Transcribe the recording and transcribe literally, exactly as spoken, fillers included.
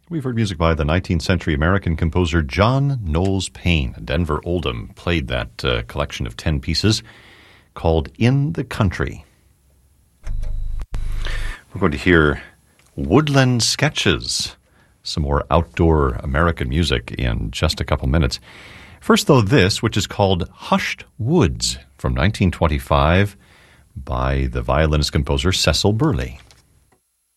We've heard music by the nineteenth century American composer John Knowles Paine. Denver Oldham played that uh, collection of ten pieces called In the Country. We're going to hear Woodland Sketches, some more outdoor American music in just a couple minutes. First, though, this, which is called Hushed Woods from nineteen twenty-five by the violinist composer Cecil Burley.